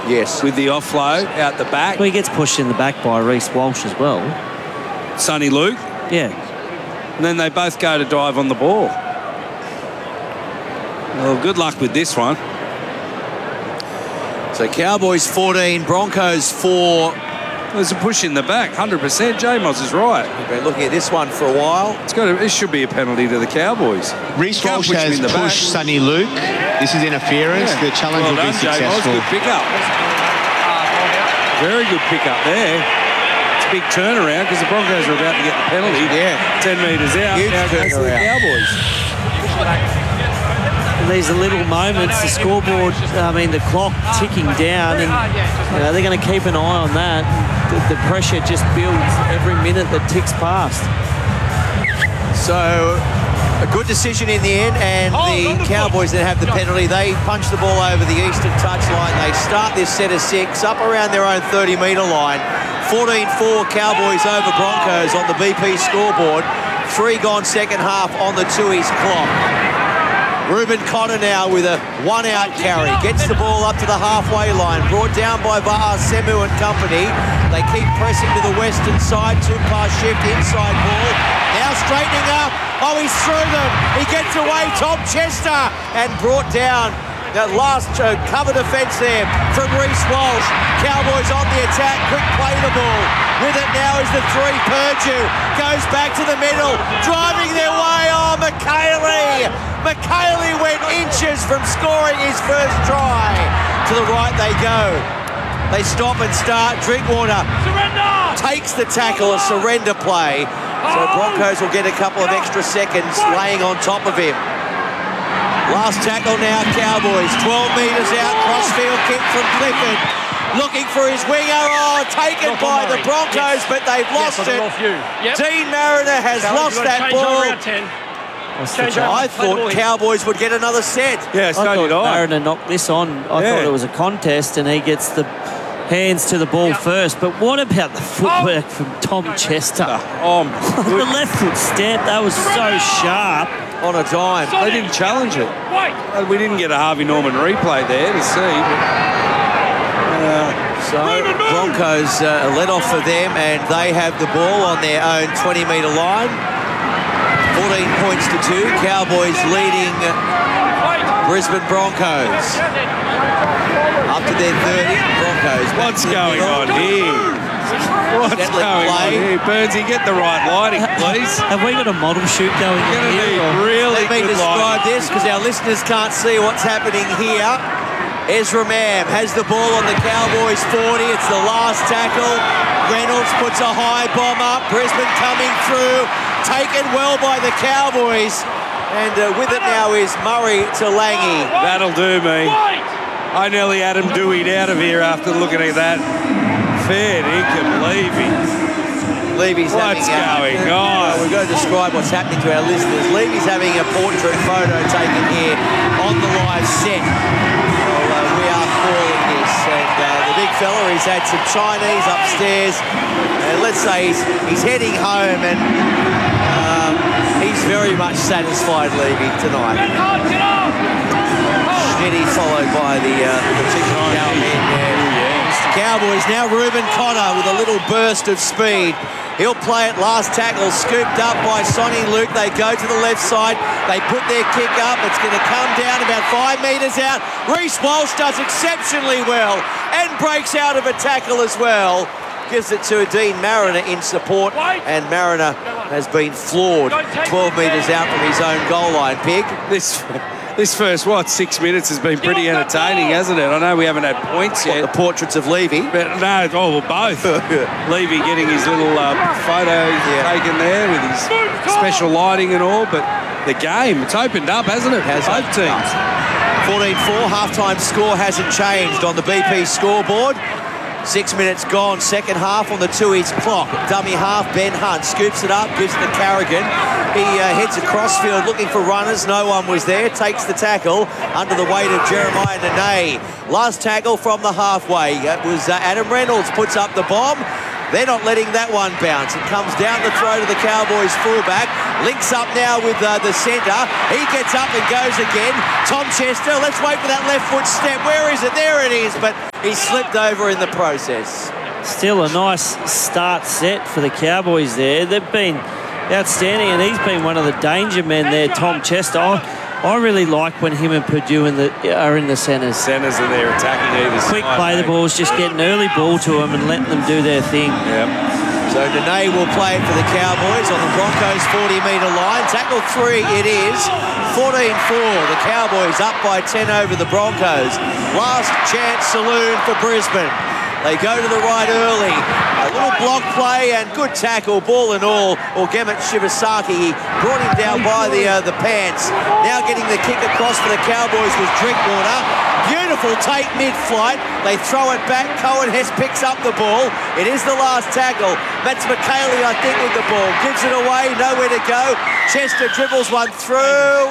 Yes. With the offload out the back. Well, he gets pushed in the back by Reece Walsh as well. Sonny Luke. Yeah. And then they both go to dive on the ball. Well, good luck with this one. So Cowboys 14, Broncos 4. There's a push in the back, 100%. J-Moz is right. We've been looking at this one for a while. It should be a penalty to the Cowboys. Reece Walsh has pushed Sonny Luke. This is interference. Yeah. The challenge will be successful. Good pickup. Very good pickup there. It's a big turnaround because the Broncos are about to get the penalty. Yeah. 10 metres out. Huge now goes to the Cowboys. These are little moments, the scoreboard, the clock ticking down, and they're going to keep an eye on that. The pressure just builds every minute that ticks past. So a good decision in the end, and the Cowboys that have the penalty, they punch the ball over the eastern touchline. They start this set of 6 up around their own 30-metre line. 14-4 Cowboys over Broncos on the BP scoreboard. 3 gone second half on the Tooheys clock. Reuben Cotter now with a 1-out carry. Gets the ball up to the halfway line. Brought down by Semu and company. They keep pressing to the western side. 2-pass shift, inside ball. Now straightening up. Oh, he's through them. He gets away. Tom Chester. And brought down. That last cover defence there from Reece Walsh. Cowboys on the attack. Quick play the ball. With it now is the 3, Purdue. Goes back to the middle. Driving their way. Oh, McHaley. McHaley went inches from scoring his first try. To the right they go. They stop and start. Drinkwater takes the tackle, a surrender play. So Broncos will get a couple of extra seconds laying on top of him. Last tackle now, Cowboys. 12 metres out, crossfield kick from Clifford. Looking for his winger. Oh, taken by the Broncos, but they've lost it. Dean Mariner has lost that ball. I thought Cowboys would get another set. Yeah, so did I. Mariner knocked this on. I thought it was a contest, and he gets the hands to the ball first. But what about the footwork from Tom Chester? The left foot step, that was so sharp. On a dime. They didn't challenge it. We didn't get a Harvey Norman replay there to see. So Broncos let off for them, and they have the ball on their own 20-metre line. 14 points to 2. Cowboys leading Brisbane Broncos. Up to their 30. Broncos. What's going on here? What's going on here? Burnsy, get the right lighting, please. Have we got a model shoot going on here? Let me describe this because our listeners can't see what's happening here. Ezra Mam has the ball on the Cowboys 40. It's the last tackle. Reynolds puts a high bomb up. Brisbane coming through. Taken well by the Cowboys. And with it now is Murray to Langy. That'll do me. I nearly had him dooied out of here after looking at that. Fair dinkum, Levy. Levy's what's going on? We've got to describe what's happening to our listeners. Levy's having a portrait photo taken here on the live set. Well, we are calling this. And the big fella, he's had some Chinese upstairs. And let's say he's heading home, and he's very much satisfied, Levy, tonight. Schmitty followed by the men there. Cowboys now Reuben Cotter with a little burst of speed. He'll play it, last tackle, scooped up by Sonny Luke. They go to the left side. They put their kick up. It's going to come down about 5 metres out. Reece Walsh does exceptionally well and breaks out of a tackle as well. Gives it to Dean Mariner in support, and Mariner has been floored 12 metres out from his own goal line. Pig. This first, 6 minutes has been pretty entertaining, hasn't it? I know we haven't had points yet. The portraits of Levy. But no, both. Levy getting his little photo taken there with his special lighting and all. But the game, it's opened up, hasn't it? Both teams. 14-4, halftime score hasn't changed on the BP scoreboard. 6 minutes gone, second half on the Tooheys clock. Dummy half, Ben Hunt scoops it up, gives it to Carrigan. He heads across field looking for runners. No one was there. Takes the tackle under the weight of Jeremiah Nene. Last tackle from the halfway. It was Adam Reynolds puts up the bomb. They're not letting that one bounce. It comes down the throat of the Cowboys fullback. Links up now with the centre. He gets up and goes again. Tom Chester, let's wait for that left foot step. Where is it? There it is, but he slipped over in the process. Still a nice start set for the Cowboys there. They've been outstanding, and he's been one of the danger men there, Tom Chester. I really like when him and Purdue are in the centres. Centres are there attacking either Quick side. play the balls, just get an early ball to them and letting them do their thing. Yep. So Dene will play it for the Cowboys on the Broncos 40-metre line. Tackle 3 it is. 14-4. The Cowboys up by 10 over the Broncos. Last chance saloon for Brisbane. They go to the right early. A little block play and good tackle, ball and all. Gemet Shibasaki brought him down by the pants. Now getting the kick across for the Cowboys was Drinkwater. Beautiful take mid-flight. They throw it back. Cohen Hess picks up the ball. It is the last tackle. That's McKaylee, I think, with the ball. Gives it away, nowhere to go. Chester dribbles one through.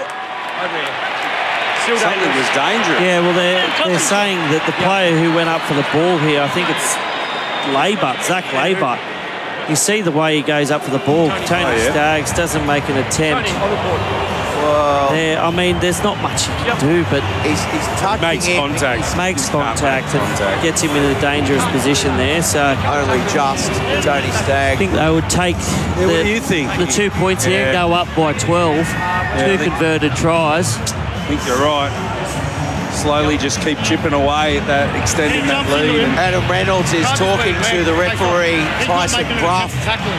Something was dangerous. Yeah, well, they're saying that the player who went up for the ball here, I think it's Zach Laybutt. You see the way he goes up for the ball. Tony Staggs doesn't make an attempt. Well, I mean, there's not much he can do, but he's touching Makes contact. makes contact and gets him in a dangerous position there. So Only just Tony I Staggs. think they would take what do you think? the 2 points here and go up by 12. Two converted tries. I think you're right. Slowly just keep chipping away at that, extending that lead. Adam Reynolds is talking to the referee, Tyson Bruff.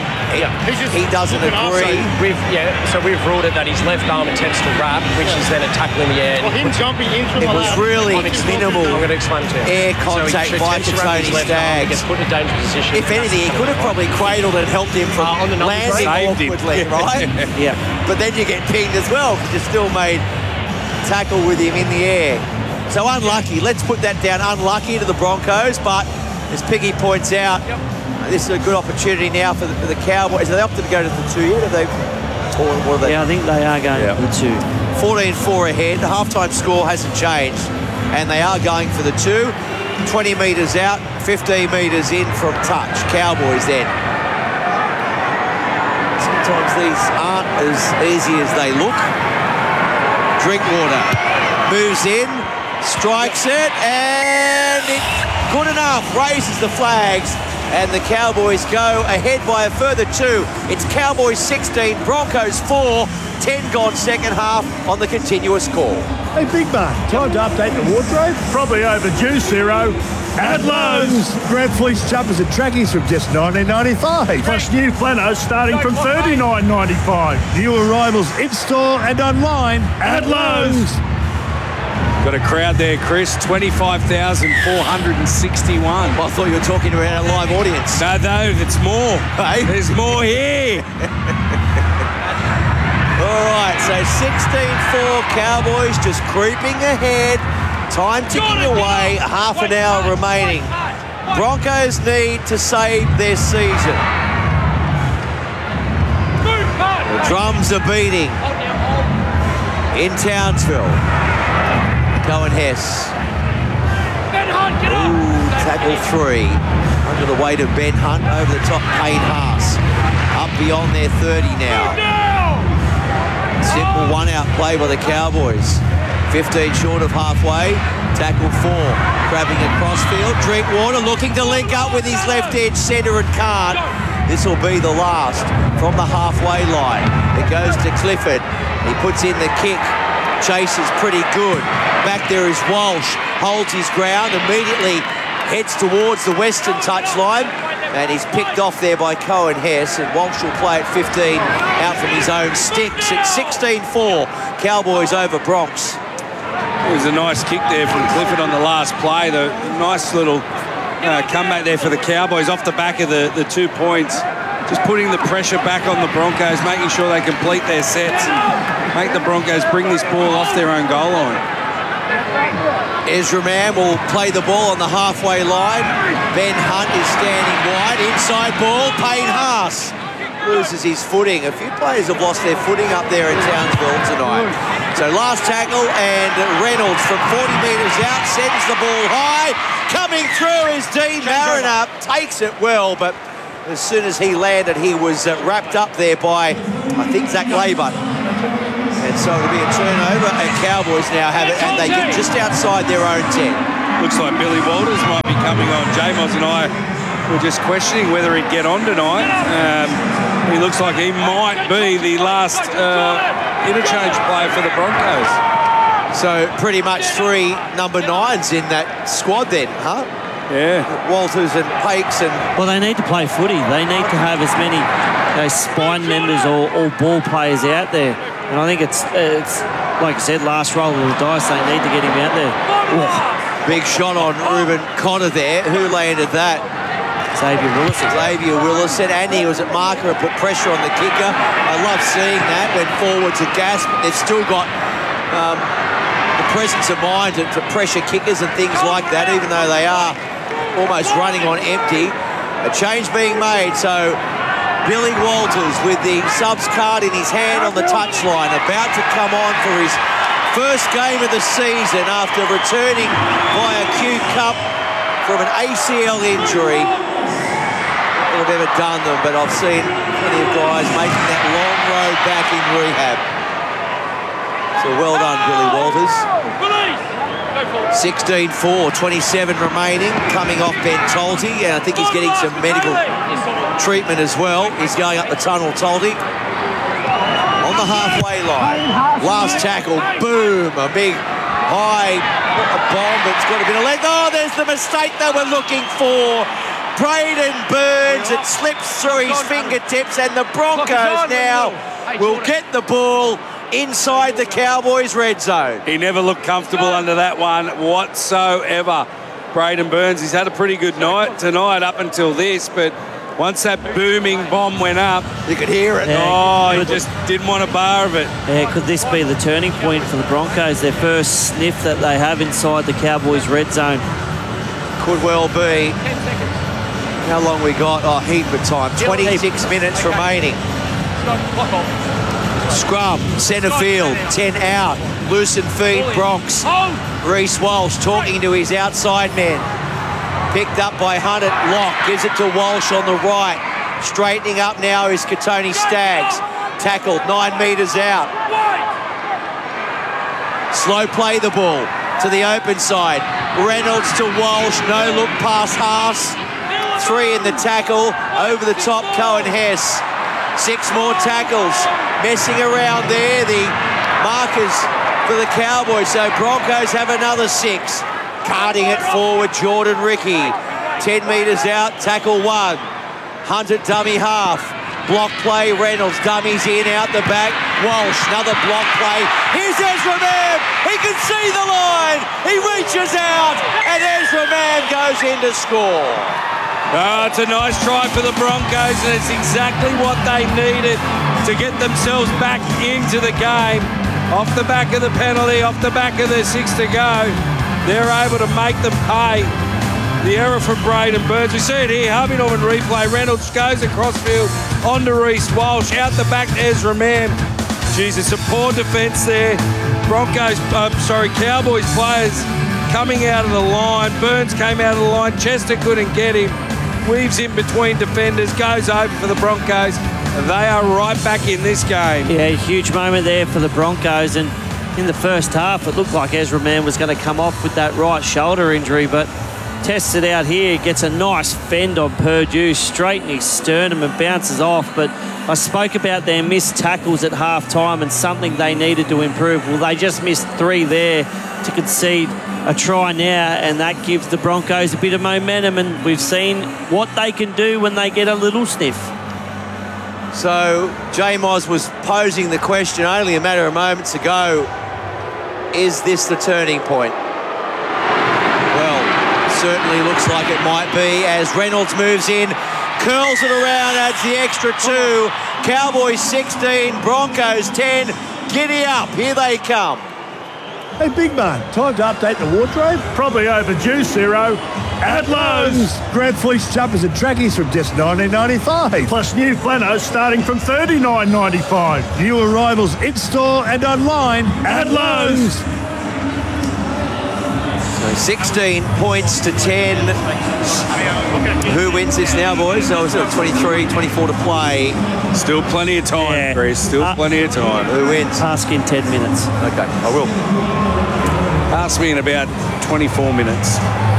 He doesn't agree. So we've ruled it that his left arm attempts to wrap, which is then a tackle in the air. It was really minimal I'm going to explain it to you. air contact by Tony Staggs. Gets put in a dangerous position. If anything, he could have probably cradled and helped him from on the numbers landing saved him. awkwardly, right? Yeah. But then you get pinged as well because you still made tackle with him in the air. So unlucky. Let's put that down. Unlucky to the Broncos, but as Piggy points out, this is a good opportunity now for the Cowboys. Are they opted to go to the 2 yet? Have they? What are they? Yeah, I think they are going to the 2. 14-4 ahead. The halftime score hasn't changed, and they are going for the 2. 20 metres out, 15 metres in from touch. Cowboys then. Sometimes these aren't as easy as they look. Drinkwater moves in, strikes it, and it's good enough. Raises the flags, and the Cowboys go ahead by a further 2. It's Cowboys 16, Broncos 4. 10 gone second half on the continuous call. Hey, Big Man, time to update the wardrobe? Probably overdue, Ciro. At Lowe's, Grant Fleece jumpers and trackies from just $19.95. Plus new flannels starting from $39.95. New arrivals in-store and online at Lowe's. Got a crowd there, Chris. 25,461. I thought you were talking about a live audience. No, it's more. Hey? There's more here. All right, so 16-4 Cowboys just creeping ahead. Time ticking away, half an hour remaining. Broncos need to save their season. The drums are beating in Townsville. Cohen Hess. Ooh, tackle 3. Under the weight of Ben Hunt, over the top, Payne Haas. Up beyond their 30 now. Simple one-out play by the Cowboys. 15 short of halfway. Tackle 4. Grabbing across field. Drinkwater looking to link up with his left edge centre and can't. This will be the last from the halfway line. It goes to Clifford. He puts in the kick. Chase is pretty good. Back there is Walsh. Holds his ground. Immediately heads towards the western touchline. And he's picked off there by Cohen Hess, and Walsh will play at 15 out from his own sticks. It's 16-4, Cowboys over Bronx. It was a nice kick there from Clifford on the last play. The nice little comeback there for the Cowboys off the back of the 2 points. Just putting the pressure back on the Broncos, making sure they complete their sets and make the Broncos bring this ball off their own goal line. Ezra Mann will play the ball on the halfway line. Ben Hunt is standing wide. Inside ball, Payne Haas loses his footing. A few players have lost their footing up there in Townsville tonight. So last tackle, and Reynolds from 40 metres out sends the ball high. Coming through is Dean Mariner. Takes it well, but as soon as he landed, he was wrapped up there by, I think, Zach Laybutt. And so it'll be a turnover, and Cowboys now have it, and they get just outside their own 10. Looks like Billy Walters might be coming on. J-Moz and I were just questioning whether he'd get on tonight. He looks like he might be the last interchange player for the Broncos. So pretty much 3 number 9s in that squad then, huh? Yeah. Walters and Pakes and... Well, they need to play footy. They need to have as many spine members or ball players out there. And I think it's like I said, last roll of the dice, they need to get him out there. Ooh. Big shot on Ruben Connor there. Who landed that? Xavier Willison, and he was at marker and put pressure on the kicker. I love seeing that when forwards are gassed, but they've still got the presence of mind to pressure kickers and things like that, even though they are almost running on empty. A change being made, so Billy Walters with the subs card in his hand on the touchline, about to come on for his first game of the season after returning via Q Cup from an ACL injury. Not that I've ever done them, but I've seen plenty of guys making that long road back in rehab. So well done, Billy Walters. 16-4, 27 remaining, coming off Ben Tolte, and I think he's getting some medical treatment as well. He's going up the tunnel, Tolte. On the halfway line, last tackle, boom, a big high bomb, but it's got a bit of leg. Oh, there's the mistake they were looking for. Braden Burns, it slips through his fingertips, and the Broncos now will get the ball inside the Cowboys' red zone. He never looked comfortable under that one whatsoever. Braden Burns, he's had a pretty good night tonight up until this, but once that booming bomb went up, you could hear it. Yeah, he just didn't want a bar of it. Yeah, could this be the turning point for the Broncos? Their first sniff that they have inside the Cowboys' red zone. Could well be. How long we got? Oh, heap of time. 26 minutes remaining. Scrum, centre field, 10 out. Loosen feet, Bronx. Reece Walsh talking to his outside men. Picked up by Hunt at lock. Gives it to Walsh on the right. Straightening up now is Katoni Staggs. Tackled 9 metres out. Slow play the ball to the open side. Reynolds to Walsh. No look past Haas. 3 in the tackle. Over the top, Cohen Hess. 6 more tackles. Messing around there. The markers for the Cowboys. So Broncos have another 6. Carting it forward, Jordan Ricky. 10 metres out, tackle 1. Hunt at dummy half. Block play, Reynolds. Dummies in, out the back. Walsh, another block play. Here's Ezra Mam. He can see the line. He reaches out, and Ezra Mam goes in to score. Oh, it's a nice try for the Broncos, and it's exactly what they needed to get themselves back into the game. Off the back of the penalty, off the back of the 6 to go. They're able to make them pay. The error from Braden Burns. We see it here, Harvey Norman replay. Reynolds goes across field onto Reece Walsh. Out the back to Ezra Mam. Jesus, a poor defence there. Cowboys players coming out of the line. Burns came out of the line. Chester couldn't get him. Weaves in between defenders. Goes over for the Broncos. They are right back in this game. Yeah, huge moment there for the Broncos. And in the first half, it looked like Ezra Mam was going to come off with that right shoulder injury, but tests it out here, gets a nice fend on Purdue, straight in his sternum and bounces off. But I spoke about their missed tackles at half-time and something they needed to improve. Well, they just missed 3 there to concede a try now, and that gives the Broncos a bit of momentum, and we've seen what they can do when they get a little sniff. So J-Moz was posing the question only a matter of moments ago. Is this the turning point? Well, certainly looks like it might be as Reynolds moves in, curls it around, adds the extra 2. Cowboys 16, Broncos 10. Giddy up, here they come. Hey, big man, time to update the wardrobe? Probably overdue, Ciro. At Lowe's, grad fleece jumpers and trackies from just $19.95. Plus new flannels starting from $39.95. New arrivals in-store and online at Lowe's. So 16 points to 10. Who wins this now, boys? So is it 23, 24 to play? Still plenty of time, Yeah. Chris. Still plenty of time. Who wins? Ask in 10 minutes. Okay, I will. Ask me in about 24 minutes.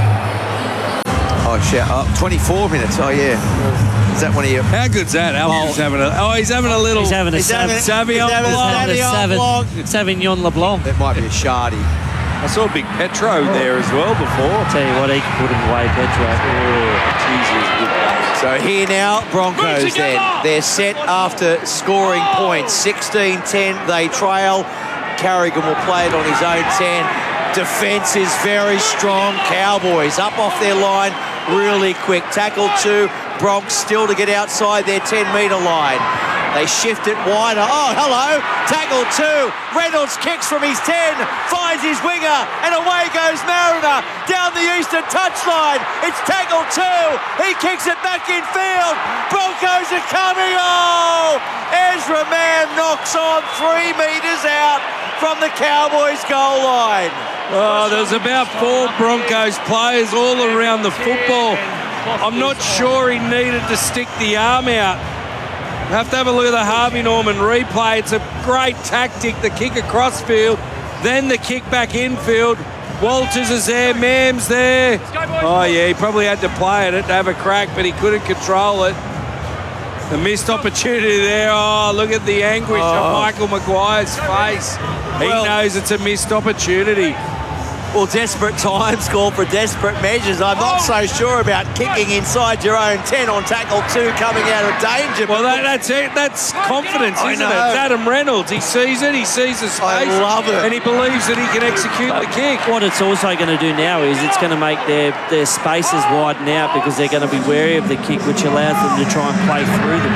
Oh, shit. 24 minutes. Oh, yeah. Is that one of your... How good's that? Alfie's having a... Oh, he's having a little... He's having a Sauvignon Blanc. Sauvignon LeBlanc. That might be a Shardy. I saw Big Petro there as well before. Tell you what, he can put him away, Petro. Jesus, good play. So here now, Broncos then. They're set after scoring points. 16-10, they trail. Carrigan will play it on his own 10. Defence is very strong. Cowboys up off their line really quick. Tackle 2. Bronx still to get outside their 10-metre line. They shift it wider. Oh, hello. Tackle 2. Reynolds kicks from his 10, finds his winger, and away goes Mariner down the eastern touchline. It's tackle 2. He kicks it back in field. Broncos are coming. Oh, Ezra Mann knocks on 3 metres out from the Cowboys' goal line. Oh, there's about 4 Broncos players all around the football. I'm not sure he needed to stick the arm out. Have to have a look at the Harvey Norman replay. It's a great tactic, the kick across field, then the kick back infield. Walters is there, Mams there. Oh, yeah, he probably had to play at it to have a crack, but he couldn't control it. The missed opportunity there. Oh, look at the anguish on Michael Maguire's face. He knows it's a missed opportunity. Well, desperate times call for desperate measures. I'm not so sure about kicking inside your own 10 on tackle 2 coming out of danger. Well, that's it. That's confidence, isn't it? It's Adam Reynolds. He sees it. He sees the space. I love it. And he believes that he can execute the kick. What it's also going to do now is it's going to make their spaces widen out because they're going to be wary of the kick, which allows them to try and play through them.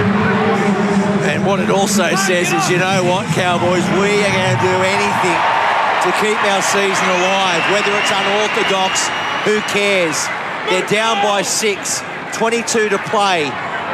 And what it also says is, you know what, Cowboys, we are going to do anything to keep our season alive, whether it's unorthodox, who cares? They're down by 6, 22 to play,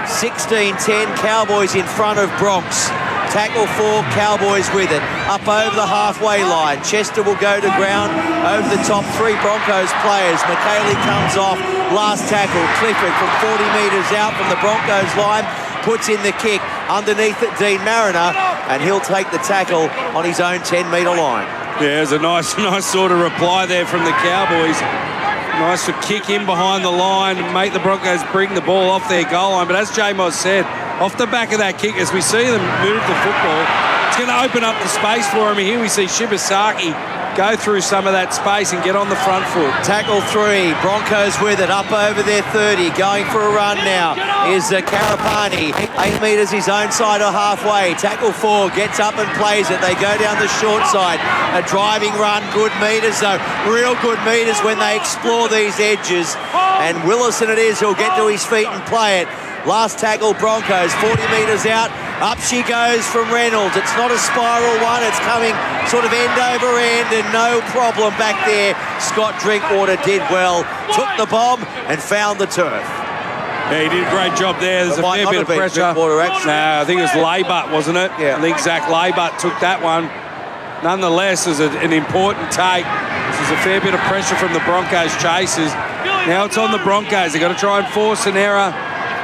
16-10, Cowboys in front of Bronx. Tackle 4, Cowboys with it, up over the halfway line. Chester will go to ground over the top 3 Broncos players. McKaylee comes off, last tackle, Clifford from 40 metres out from the Broncos line, puts in the kick, underneath it Dean Mariner, and he'll take the tackle on his own 10-metre line. Yeah, there's a nice sort of reply there from the Cowboys. Nice to kick in behind the line and make the Broncos bring the ball off their goal line. But as J-Moz said, off the back of that kick, as we see them move the football, it's going to open up the space for him. Here we see Shibasaki go through some of that space and get on the front foot. Tackle 3, Broncos with it, up over their 30, going for a run now is Karapani, 8 metres his own side or halfway. Tackle 4, gets up and plays it. They go down the short side, a driving run, good metres though, real good metres when they explore these edges. And Willison it is who'll get to his feet and play it. Last tackle, Broncos, 40 metres out. Up she goes from Reynolds. It's not a spiral one. It's coming sort of end over end and no problem back there. Scott Drinkwater did well. Took the bomb and found the turf. Yeah, he did a great job there. There's a fair bit of pressure. Drinkwater, actually. No, I think it was Laybutt, wasn't it? Yeah. I think Zach Laybutt took that one. Nonetheless, it was an important take. There's a fair bit of pressure from the Broncos chasers. Now it's on the Broncos. They've got to try and force an error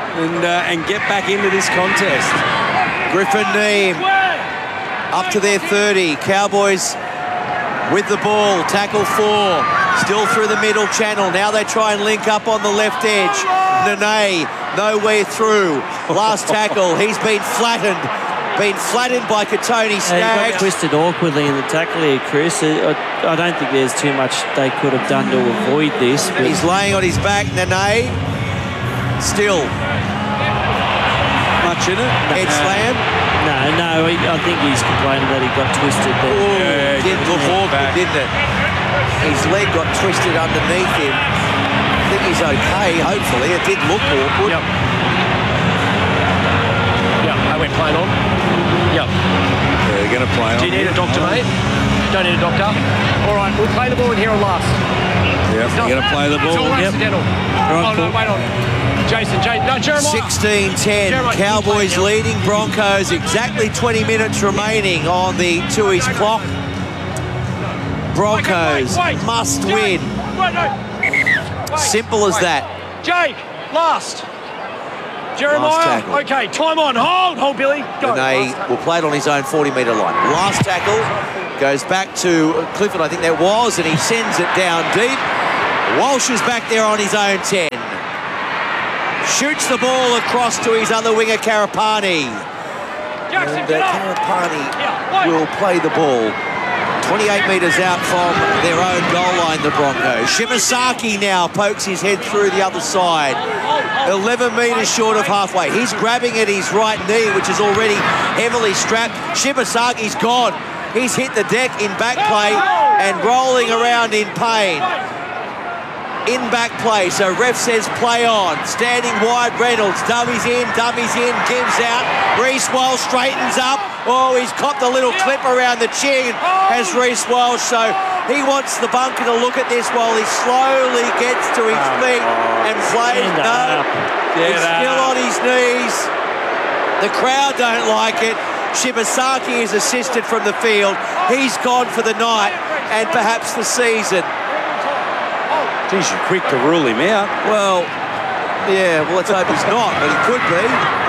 and get back into this contest. Griffin Neame up to their 30. Cowboys with the ball. Tackle 4. Still through the middle channel. Now they try and link up on the left edge. Nene nowhere through. Last tackle. He's been flattened. Been flattened by Katoni Staggs. Yeah, he got twisted awkwardly in the tackle here, Chris. I don't think there's too much they could have done to avoid this. But he's laying on his back. Nene still. Much in it? Head slam? No, I think he's complaining that he got twisted there. Ooh, did look awkward, didn't it? His leg got twisted underneath him. I think he's okay, hopefully. It did look awkward. Yep. I went plain on. Yep. Yeah, they're going to play on. Do you need a doctor, mate? Don't need a doctor? All right, we'll play the ball in here on last. Yep, you're going to play the ball. It's all accidental. Right, no, wait on. Jason, no, Jeremiah. 16-10, Jeremiah, Cowboys leading Broncos. Exactly 20 minutes remaining on the Tui's clock. Broncos must win Simple as that. Jake, last. Jeremiah, tackle. okay, time on. Hold, Billy. Go. And they will play it on his own 40-metre line. Last tackle goes back to Clifford, I think that was, and he sends it down deep. Walsh is back there on his own 10. Shoots the ball across to his other winger, Karapani. Jackson, And Karapani will play the ball 28 metres out from their own goal line, the Broncos. Shimasaki now pokes his head through the other side. 11 metres short of halfway. He's grabbing at his right knee, which is already heavily strapped. Shimasaki's gone. He's hit the deck in back play and rolling around in pain. In back play, so ref says play on. Standing wide, Reynolds, dummies in, gives out. Reece Walsh straightens up. Oh, he's copped a little clip around the chin as Reece Walsh, so he wants the bunker to look at this while he slowly gets to his feet and plays. No, he's still on his knees. The crowd don't like it. Shimasaki is assisted from the field. He's gone for the night and perhaps the season. Geez, you're quick to rule him out. Well, yeah, well, let's hope he's not, but he could be.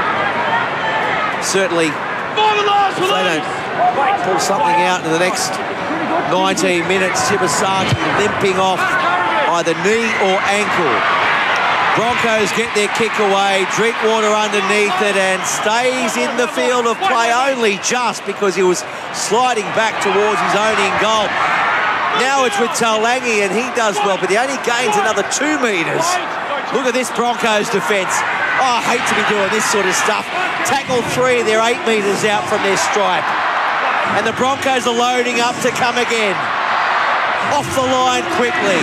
Certainly, if they don't pull something out in the next 19 minutes, Shimasaki limping off either knee or ankle. Broncos get their kick away, Drinkwater underneath it and stays in the field of play only just because he was sliding back towards his own in goal. Now it's with Taulagi and he does well, but he only gains another 2 metres. Look at this Broncos defence. Oh, I hate to be doing this sort of stuff. Tackle 3, they're 8 metres out from their stripe. And the Broncos are loading up to come again. Off the line quickly.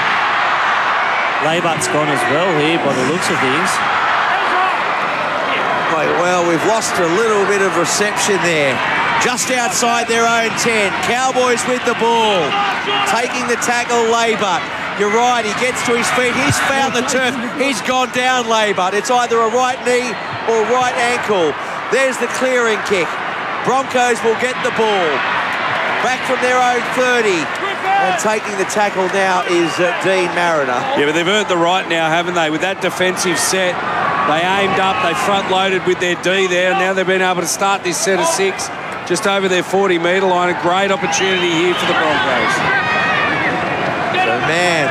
Laybutt's gone as well here by the looks of things. Right, well, we've lost a little bit of reception there. Just outside their own 10. Cowboys with the ball. Taking the tackle, Laybutt. You're right, he gets to his feet. He's found the turf. He's gone down, Laybutt. It's either a right knee or right ankle. There's the clearing kick. Broncos will get the ball. Back from their own 30. And taking the tackle now is Dean Mariner. Yeah, but they've earned the right now, haven't they? With that defensive set, they aimed up, they front-loaded with their D there, and now they've been able to start this set of 6 just over their 40-metre line. A great opportunity here for the Broncos. So, man,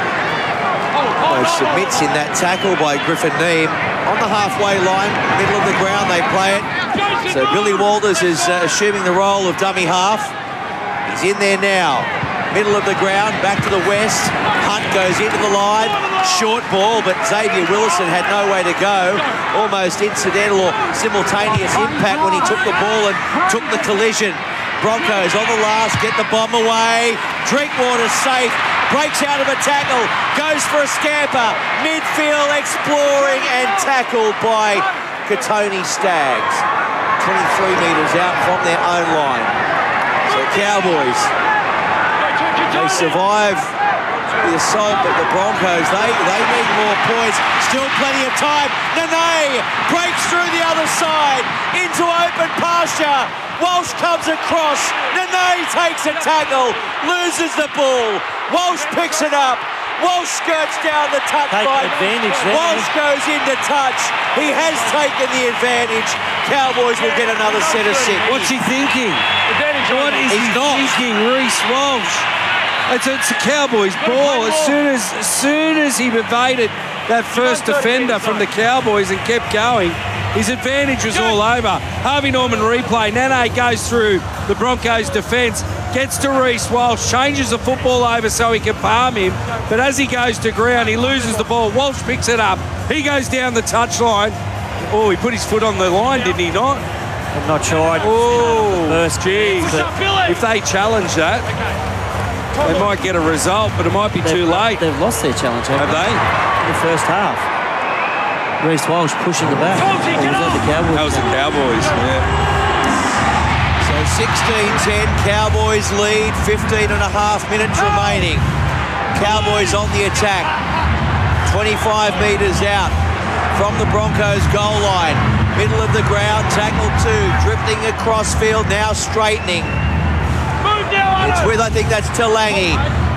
submits in that tackle by Griffin Neame. On the halfway line, middle of the ground, they play it. So Billy Walters is assuming the role of dummy half. He's in there now. Middle of the ground, back to the west. Hunt goes into the line. Short ball, but Xavier Willison had nowhere to go. Almost incidental or simultaneous impact when he took the ball and took the collision. Broncos on the last, get the bomb away. Drinkwater safe, breaks out of a tackle, goes for a scamper. Midfield exploring and tackled by Katoni Staggs. 23 metres out from their own line. So Cowboys, they survive the assault, but the Broncos, they need more points. Still plenty of time. Nene breaks through the other side into open pasture. Walsh comes across. Nene takes a tackle, loses the ball. Walsh picks it up. Walsh skirts down the touch line. Walsh goes into touch. He has taken the advantage. Cowboys will get another set of 6. What's he thinking? What is he thinking, Reece Walsh? It's a Cowboys ball. As soon as he evaded that first defender from the Cowboys and kept going, his advantage was all over. Harvey Norman replay. Nene goes through the Broncos defence, gets to Reece Walsh, changes the football over so he can palm him. But as he goes to ground, he loses the ball. Walsh picks it up. He goes down the touchline. Oh, he put his foot on the line, didn't he not? I'm not sure. Oh, first geez. If they challenge that, they might get a result, but it might be too late. They've lost their challenge, have they? In the first half. Reece Walsh pushing the back. Or was that the Cowboys? That was the Cowboys, yeah. So 16-10, Cowboys lead, 15 and a half minutes remaining. Cowboys on the attack. 25 metres out from the Broncos goal line. Middle of the ground, tackle 2, drifting across field, now straightening. It's with, I think that's Taulagi.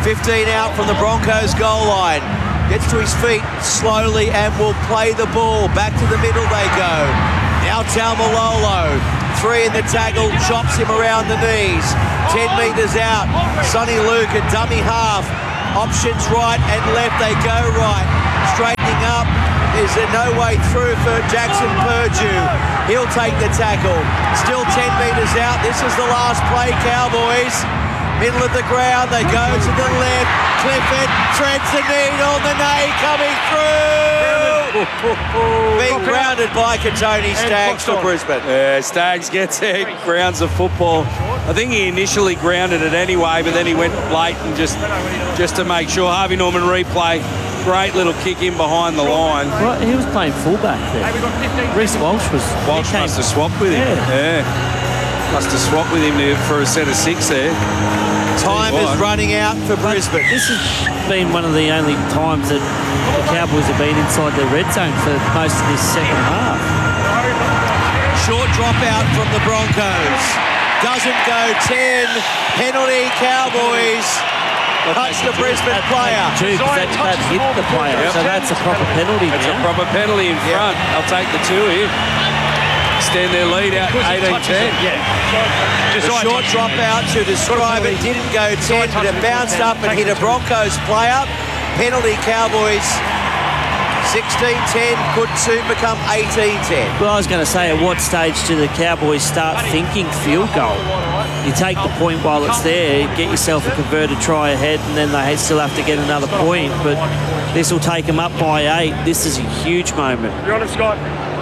15 out from the Broncos goal line. Gets to his feet slowly and will play the ball. Back to the middle they go. Now Taumalolo. 3 in the tackle, chops him around the knees. 10 metres out. Sonny Luke, a dummy half. Options right and left, they go right. Straightening up. Is there no way through for Jackson Purdue? He'll take the tackle. Still 10 metres out. This is the last play, Cowboys. Middle of the ground, they go to the left. Clifford threads the needle, the nay coming through. Being grounded by Katoni Staggs for Brisbane. Yeah, Staggs gets it, grounds the football. I think he initially grounded it anyway, but then he went blatant just to make sure. Harvey Norman replay. Great little kick in behind the line. Well, he was playing fullback there. Reece Walsh was... Walsh must have swapped with him. Yeah. Must have swapped with him for a set of 6 there. Time is running out for Brisbane. This has been one of the only times that the Cowboys have been inside the red zone for most of this second half. Short drop out from the Broncos. Doesn't go 10. Penalty, Cowboys. Touch the Brisbane player. That hit the player, so that's a proper penalty. That's a proper penalty in front. I'll take the 2 here. Extend their lead out 18-10. The short drop out to describe it didn't go 10, but it bounced up and hit a Broncos player. Penalty, Cowboys. 16-10 could soon become 18-10. Well, I was going to say, at what stage do the Cowboys start thinking field goal? You take the point while it's there, get yourself a converted try ahead, and then they still have to get another point. But this will take them up by 8. This is a huge moment. You're on it, Scott.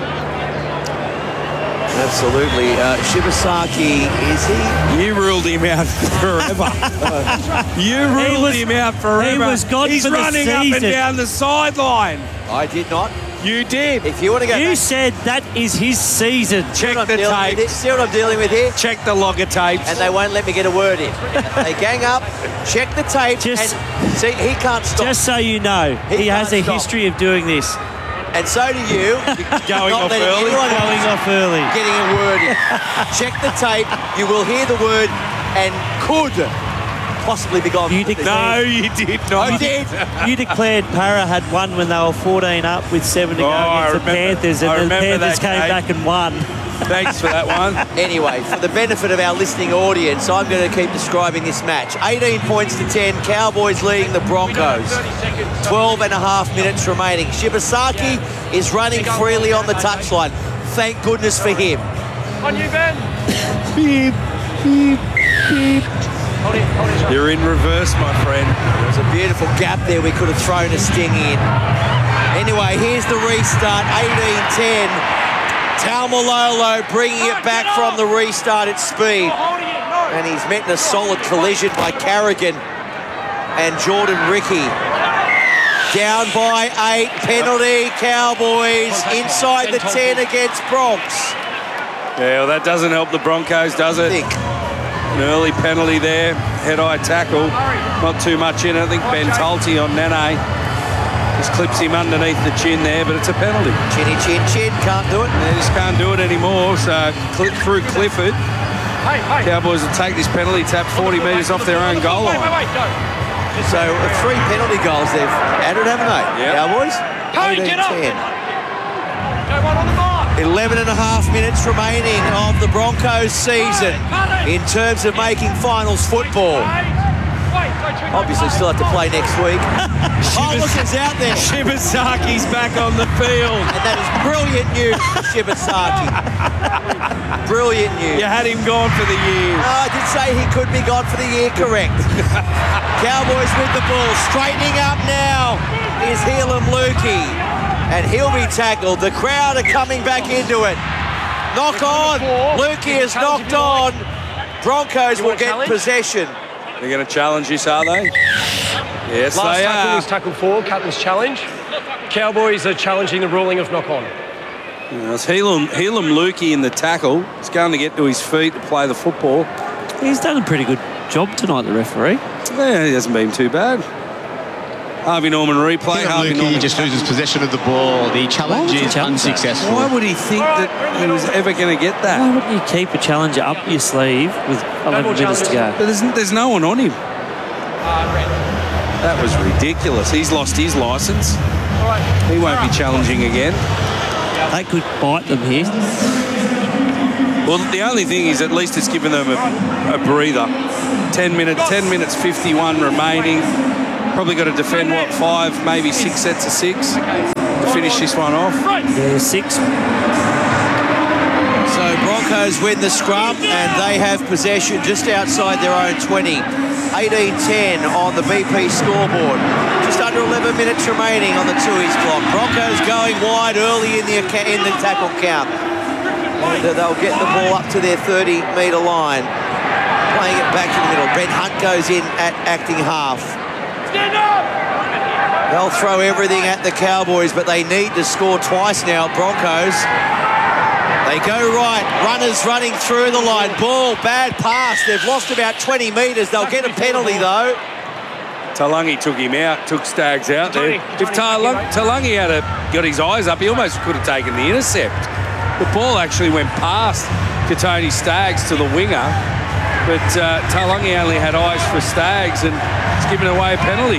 Absolutely. Shibasaki, is he? You ruled him out forever. You ruled him out forever. He was gone He's for the running up and season. down the sideline. I did not. You did. If you want to go You back, said that is his season. Check the tape. tape. See what I'm dealing with here? Check the logger tapes. And they won't let me get a word in. They gang up, check the tape, Just- and see, he can't stop. Just so you know, he has a can't stop. history of doing this. And so do you. Going Not off letting early. anyone Going off early. getting a word in. Check the tape. You will hear the word and could possibly be gone. You for the declare- No, you did not. I did. You declared Para had won when they were 14 up with 7 to go I against the remember- Panthers, I and the remember Panthers that came game. back and won. Thanks for that one. Anyway, for the benefit of our listening audience, I'm going to keep describing this match. 18 points to 10, Cowboys leading the Broncos. 12 and a half minutes remaining. Shibasaki is running freely on the touchline. Thank goodness for him. On you, Ben. Beep, beep, beep. You're in reverse, my friend. There's a beautiful gap there. We could have thrown a sting in. Anyway, here's the restart, 18-10. Taumalolo bringing it back from the restart at speed. And he's met in a solid collision by Carrigan and Jordan Ricky. Down by 8, penalty, Cowboys, inside the 10 against Bronx. Yeah, well, that doesn't help the Broncos, does it? An early penalty there, head-eye tackle. Not too much in it. I think Ben Tulty on Nene just clips him underneath the chin there, but it's a penalty. Chinny chin chin, can't do it. They just can't do it anymore, so clip through Clifford. Cowboys will take this penalty tap 40 metres off their own goal line. So 3 penalty goals they've added, haven't they? Yep. Cowboys? Hey, get up. 18-10. Go one on the mark. 11 and a half minutes remaining of the Broncos season in terms of making finals football. Obviously still have to play next week. Oh, look, it's out there. Shibasaki's back on the field. And that is brilliant news for Shibasaki. Brilliant news. You had him gone for the year. I did say he could be gone for the year, correct. Cowboys with the ball. Straightening up now is Helam Lukey. And he'll be tackled. The crowd are coming back into it. Knock on. Lukey is knocked on. Broncos will get possession. They're going to challenge this, are they? Yes, Last they tackle are. was tackle 4, captain's challenge. Cowboys are challenging the ruling of knock on. It's Helam Lukey in the tackle. He's going to get to his feet to play the football. He's done a pretty good job tonight, the referee. Yeah, he hasn't been too bad. Harvey Norman replay. Harvey Lukey Norman just loses possession of the ball. The challenge Why would you is challenge that? unsuccessful. Why would he think that he was ever going to get Why that? wouldn't you keep a challenger up your sleeve with 11 minutes to go? But there's no one on him. That was ridiculous. He's lost his licence. He won't be challenging again. They could bite them here. Well, the only thing is at least it's given them a breather. 10 minutes 51 remaining. Probably got to defend, 5, maybe 6 sets of 6 to finish this one off. Yeah, 6. So Broncos win the scrum and they have possession just outside their own 20. 18-10 on the BP scoreboard. Just under 11 minutes remaining on the Tooheys clock. Broncos going wide early in the tackle count. And they'll get the ball up to their 30-metre line. Playing it back to the middle. Ben Hunt goes in at acting half. Stand up! They'll throw everything at the Cowboys, but they need to score twice now, Broncos. They go right. Runners running through the line. Ball, bad pass. They've lost about 20 metres. They'll get a penalty, though. Talangi took him out, took Staggs out there. If Talangi had got his eyes up, he almost could have taken the intercept. The ball actually went past Tony Staggs to the winger, but Talangi only had eyes for Staggs and it's given away a penalty.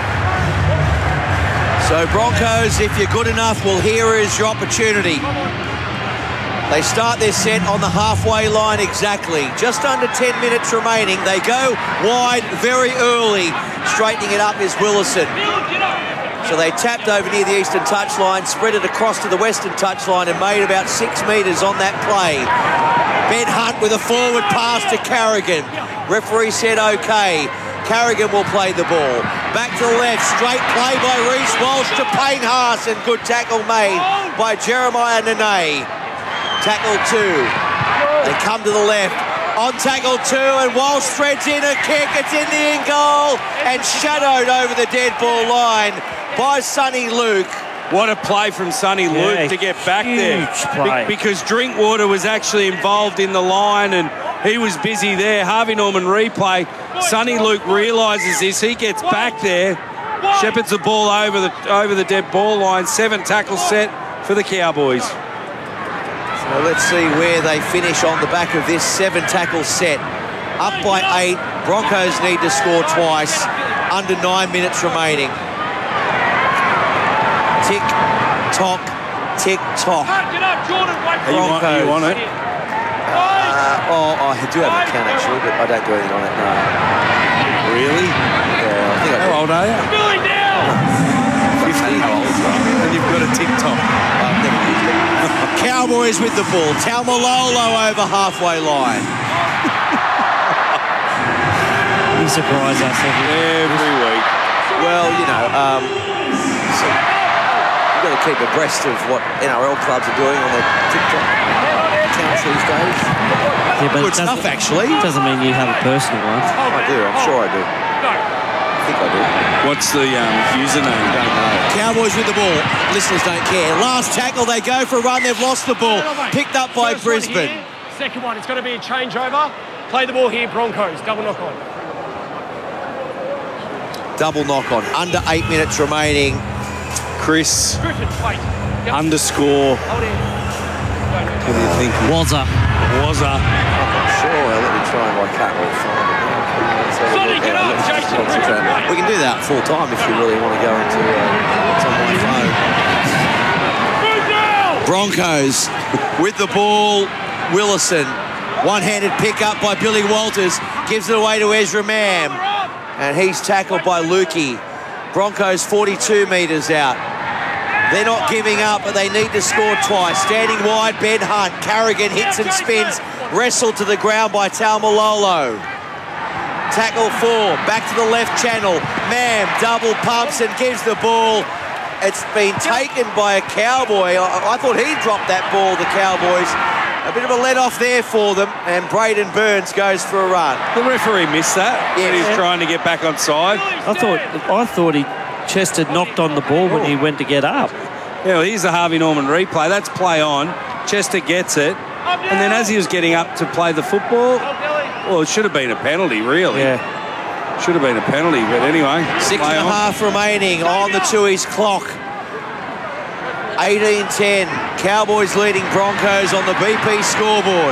So Broncos, if you're good enough, well, here is your opportunity. They start their set on the halfway line exactly. Just under 10 minutes remaining. They go wide very early. Straightening it up is Willison. So they tapped over near the eastern touchline, spread it across to the western touchline and made about 6 metres on that play. Ben Hunt with a forward pass to Carrigan. Referee said OK. Carrigan will play the ball. Back to the left, straight play by Reece Walsh to Payne Haas and good tackle made by Jeremiah Nene. Tackle 2. They come to the left. On tackle 2 and Walsh threads in a kick. It's in the in goal and shadowed over the dead ball line by Sonny Luke. What a play from Sonny Luke to get back there. Because Drinkwater was actually involved in the line and he was busy there. Harvey Norman replay. Sonny Luke realises this. He gets back there. Shepherds the ball over the dead ball line. 7 tackle set for the Cowboys. So let's see where they finish on the back of this 7 tackle set. Up by 8. Broncos need to score twice. Under 9 minutes remaining. Tick, tock, tick, tock. You want it? I do have a count actually, but I don't do anything on it, no. Really? Yeah, I think I do. How old are you? 50. And you've got a TikTok. I've never used it. Cowboys with the ball. Taumalolo over halfway line. You surprise us every week. Well, you know, you've got to keep abreast of what NRL clubs are doing on their TikTok accounts these days. Yeah, but good stuff, actually. Doesn't mean you have a personal one. I do, I'm sure I do. I think I do. What's the username? Don't know. Cowboys with the ball. Listeners don't care. Last tackle, they go for a run. They've lost the ball. Picked up by Brisbane. Second one, it's going to be a changeover. Play the ball here, Broncos. Double knock on. Double knock on. Under 8 minutes remaining. Chris Griffin, wait. Yep. Underscore. Hold in. What do you think? Wazza. I'm not sure. Let me try and I can't really find it now. Sonny, get up, Jason. We can do that full time if you really want to go into it's on my phone. Broncos with the ball. Willison. One-handed pick up by Billy Walters. Gives it away to Ezra Mam. And he's tackled by Lukey. Broncos 42 metres out. They're not giving up, but they need to score twice. Standing wide, Ben Hunt. Carrigan hits and spins. Wrestled to the ground by Taumalolo. Tackle 4. Back to the left channel. Mam double pumps and gives the ball. It's been taken by a Cowboy. I thought he dropped that ball, the Cowboys. A bit of a let-off there for them, and Braden Burns goes for a run. The referee missed that. Yeah. He's trying to get back on side. I thought Chester knocked on the ball when he went to get up. Yeah, well, here's the Harvey Norman replay. That's play on. Chester gets it. And then as he was getting up to play the football, well, it should have been a penalty, really. Yeah. Should have been a penalty, but anyway. 6.5 remaining on the Tooheys clock. 18-10. Cowboys leading Broncos on the BP scoreboard.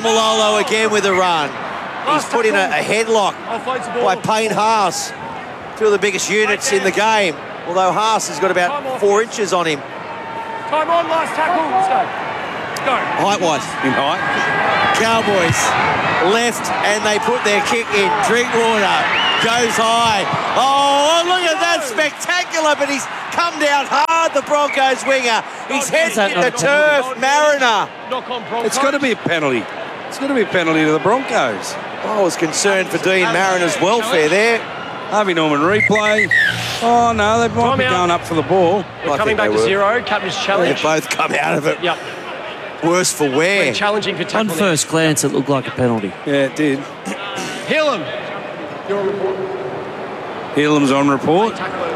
Taumalolo again with a run. He's put in a headlock by Payne Haas. Two of the biggest units in the game, although Haas has got about 4 inches on him. Time on, last tackle. Let's go. Height-wise. In height. Cowboys left and they put their kick in. Drinkwater goes high. Oh, look at that, spectacular, but he's come down hard, the Broncos winger. His head's hit the turf. Mariner. Knock on Broncos. It's got to be a penalty. It's got to be a penalty to the Broncos. I was concerned for Dean Mariner's welfare there. Harvey Norman replay. Oh, no, they might be going up for the ball. They're coming back to 0. Captain's challenge. They both come out of it. Yep. Worse for wear. Challenging for tackle. On first glance, it looked like a penalty. Yeah, it did. Helam. You're on report. Elam's on report.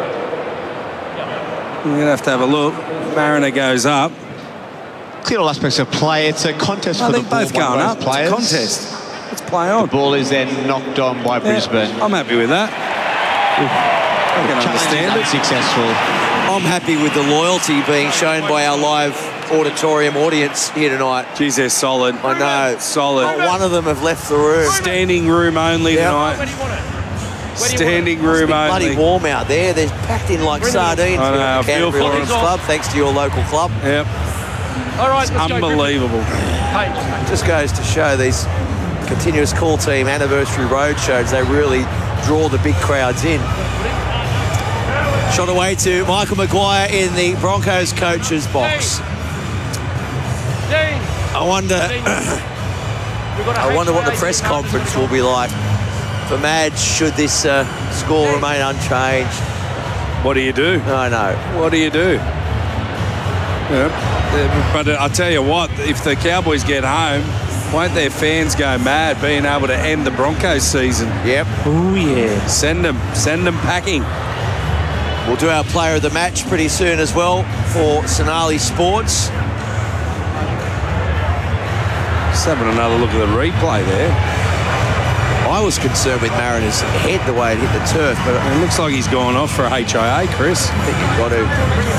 We're going to have a look. Mariner goes up. Clear all aspects of play. It's a contest for the ball. Both going up. It's a contest. Let's play on. The ball is then knocked on by Brisbane. I'm happy with that. I can understand it. Successful. I'm happy with the loyalty being shown by our live auditorium audience here tonight. Geez, they're solid. I know. Solid. Not one of them have left the room. Standing room only tonight. Where do you want it? Standing room Bloody only. warm out there. They're packed in like sardines. I know, I feel Canterbury for Lions them. Club, thanks to your local club. Yep. All right, let's go. Unbelievable. Page. Just goes to show these continuous call team anniversary road shows, they really draw the big crowds in. Shot away to Michael Maguire in the Broncos coach's box. I wonder what the press conference will be like for Madge should this score remain unchanged. What do you do? I know. What do you do? Yeah. But I tell you what, if the Cowboys get home, won't their fans go mad being able to end the Broncos season? Yep. Oh, yeah. Send them packing. We'll do our player of the match pretty soon as well for Sonali Sports. Just having another look at the replay there. I was concerned with Mariner's head, the way it hit the turf, but It looks like he's gone off for a HIA, Chris. I think you've got to.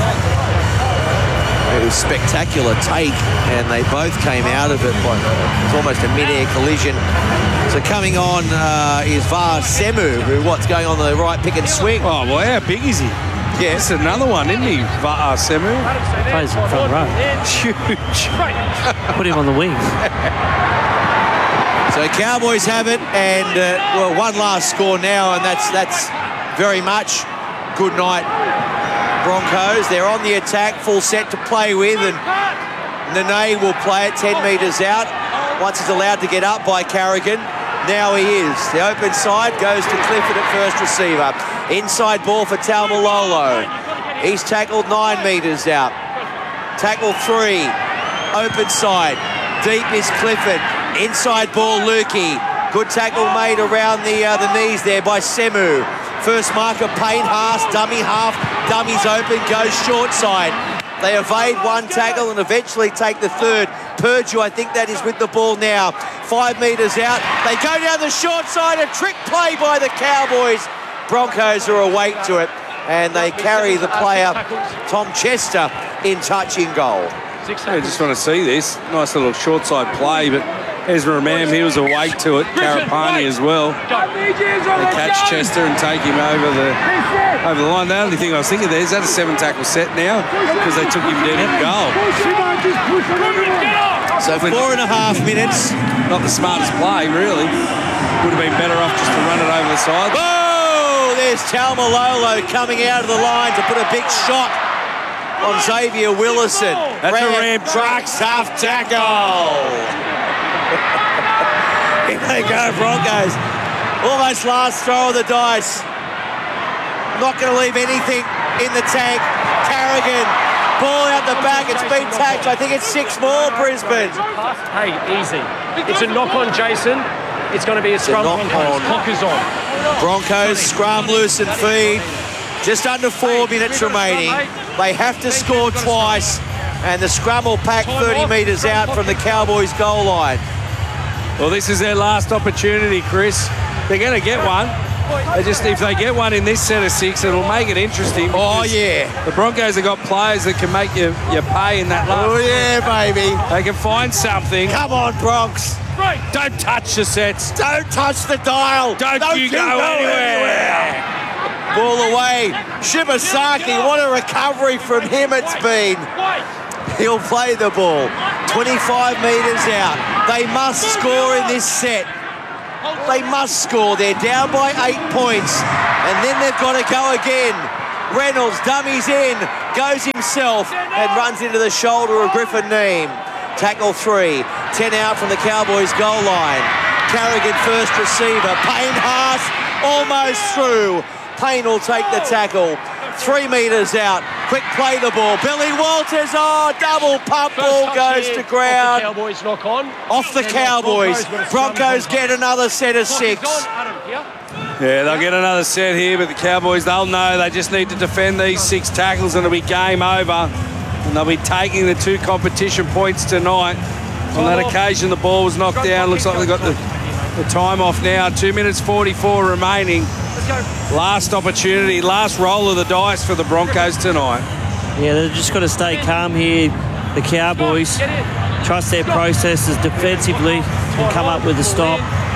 It was spectacular take, and they both came out of it. It's almost a mid-air collision. So coming on is Var Semu, who what's going on the right pick and swing. Oh, well, how big is he? Yeah, It's another one, isn't he? Semu. Plays in front row. Huge. Put him on the wing. So Cowboys have it, and well, one last score now, and that's very much good night, Broncos. They're on the attack, full set to play with, and Nene will play it 10 metres out once he's allowed to get up by Carrigan. Now he is. The open side goes to Clifford at first receiver. Inside ball for Taumalolo. He's tackled 9 metres out. Tackle 3. Open side. Deep is Clifford. Inside ball, Lukey. Good tackle made around the knees there by Semu. First marker, Payne Haas, dummy half. Dummy's open, goes short side. They evade one tackle and eventually take the third. Purdue, I think that is with the ball now. 5 metres out. They go down the short side. A trick play by the Cowboys. Broncos are awake to it. And they carry the player, Tom Chester, in touch in goal. I just want to see this. Nice little short side play, but Ezra Mam, he was awake to it. Carapani as well. They catch Chester and take him over the line. The only thing I was thinking there is that a 7-tackle set now because they took him dead in goal. So 4.5 minutes. Not the smartest play, really. Would have been better off just to run it over the side. Oh, there's Taumalolo coming out of the line to put a big shot on Xavier Willison. That's a Ram trucks, tough tackle. Here they go, Broncos. Almost last throw of the dice. Not going to leave anything in the tank. Carrigan, ball out the back. It's been tagged. I think it's 6 more, Brisbane. Hey, easy. It's a knock on, Jason. It's going to be a scrum on. Clock is on. Broncos scrum, loose and feed. Just under 4 minutes remaining. They have to score twice, and the scrum will pack 30 metres out from the Cowboys' goal line. Well, this is their last opportunity, Chris. They're going to get one. If they get one in this set of 6, it'll make it interesting. Oh, yeah. The Broncos have got players that can make you pay in that last. Oh, yeah, baby. They can find something. Come on, Bronx. Don't touch the sets. Don't touch the dial. Don't you go anywhere. Ball away. Shibasaki, what a recovery from him it's been. He'll play the ball. 25 metres out. They must score in this set. They must score. They're down by 8 points. And then they've got to go again. Reynolds dummies in, goes himself and runs into the shoulder of Griffin Neame. Tackle 3. 10 out from the Cowboys goal line. Carrigan first receiver. Payne Haas almost through. Payne will take the tackle. 3 metres out. Quick play the ball. Billy Walters, double pump, ball goes to ground. Off the Cowboys knock on. Off the Cowboys. Broncos get another set of 6. Yeah, they'll get another set here, but the Cowboys, they'll know they just need to defend these 6 tackles and it'll be game over. And they'll be taking the 2 competition points tonight. On that occasion, the ball was knocked down. Looks like they've got the time off now. 2 minutes 44 remaining. Last opportunity, last roll of the dice for the Broncos tonight. Yeah, they've just got to stay calm here, the Cowboys. Trust their processes defensively and come up with a stop.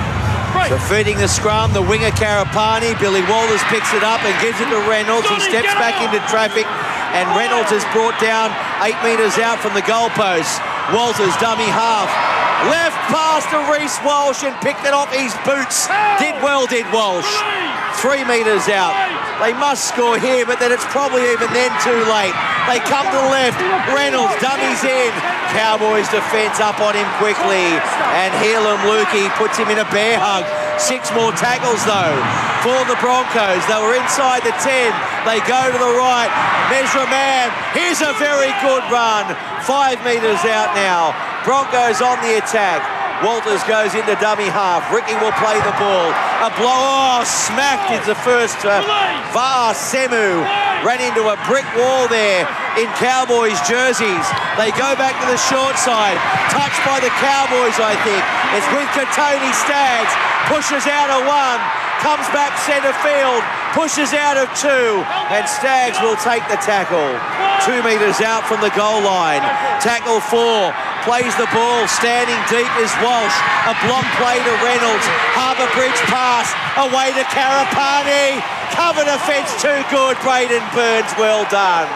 So feeding the scrum, the winger Karapani. Billy Walters picks it up and gives it to Reynolds. He steps back into traffic and Reynolds is brought down 8 metres out from the goalpost. Walters, dummy half. Left pass to Reece Walsh and picked it off his boots. Did Walsh. 3 metres out. They must score here, but then it's probably even then too late. They come to the left. Reynolds dummies in. Cowboys defence up on him quickly. And Helam Lukey puts him in a bear hug. 6 more tackles though for the Broncos. They were inside the 10. They go to the right. Measure a man. Here's a very good run. 5 metres out now. Broncos on the attack. Walters goes into dummy half. Ricky will play the ball. A blow. Smacked is the first. Var Semu ran into a brick wall there in Cowboys jerseys. They go back to the short side. Touched by the Cowboys, I think. It's with Katoni Staggs. Pushes out of 1. Comes back centre field. Pushes out of 2. And Staggs will take the tackle. 2 metres out from the goal line. Tackle 4. Plays the ball, standing deep is Walsh. A block play to Reynolds. Harbour Bridge pass, away to Karapani. Cover defence too good, Braden Burns, well done.